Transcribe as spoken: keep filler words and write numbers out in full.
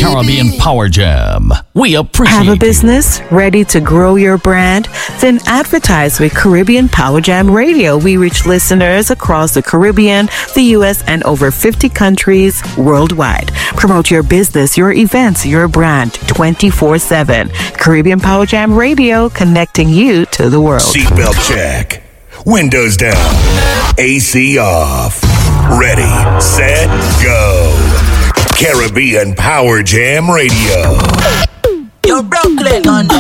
Caribbean Power Jam. We appreciate Have a you. business ready to grow your brand? Then advertise with Caribbean Power Jam Radio. We reach listeners across the Caribbean, the U S, and over fifty countries worldwide. Promote your business, your events, your brand twenty-four seven. Caribbean Power Jam Radio, connecting you to the world. Seatbelt check. Windows down. A C off. Ready, set, go. Caribbean Power Jam Radio. Yo, Brooklyn.